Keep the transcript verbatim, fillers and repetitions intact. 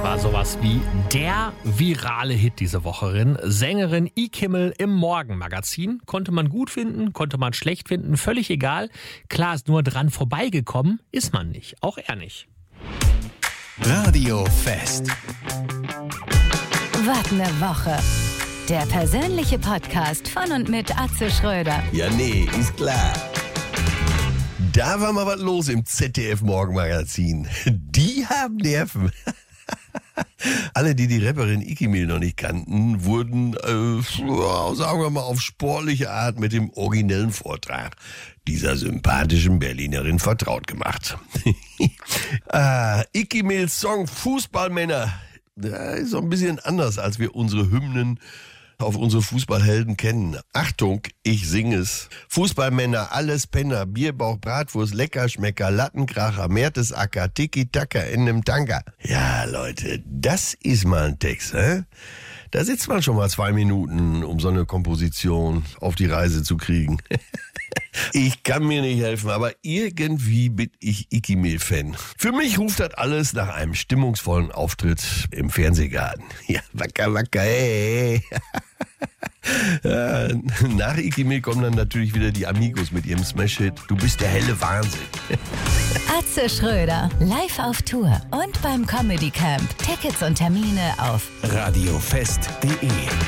war sowas wie der virale Hit diese Wocherin. Sängerin I-Kimmel im Morgenmagazin. Konnte man gut finden, konnte man schlecht finden, völlig egal. Klar ist nur dran vorbeigekommen, ist man nicht. Auch er nicht. Radio Fest. Was ne Woche. Der persönliche Podcast von und mit Atze Schröder. Ja, nee, ist klar. Da war mal was los im Z D F-Morgenmagazin. Die haben Nerven. Alle, die die Rapperin I-Kimmel noch nicht kannten, wurden, äh, sagen wir mal, auf sportliche Art mit dem originellen Vortrag dieser sympathischen Berlinerin vertraut gemacht. ah, I-Kimmels Song Fußballmänner, der ist so ein bisschen anders, als wir unsere Hymnen auf unsere Fußballhelden kennen. Achtung, ich singe es. Fußballmänner, alles Penner, Bierbauch, Bratwurst, Leckerschmecker, Lattenkracher, Mertesacker, Tiki-Taka in nem Tanga. Ja, Leute, das ist mal ein Text, hä? Da sitzt man schon mal zwei Minuten, um so eine Komposition auf die Reise zu kriegen. Ich kann mir nicht helfen, aber irgendwie bin ich I-Kimmel-Fan. Für mich ruft das alles nach einem stimmungsvollen Auftritt im Fernsehgarten. Ja, wacker, wacker, hey. Ja, nach I-Kimmel kommen dann natürlich wieder die Amigos mit ihrem Smash-Hit Du bist der helle Wahnsinn. Atze Schröder, live auf Tour und beim Comedy Camp. Tickets und Termine auf radiofest punkt de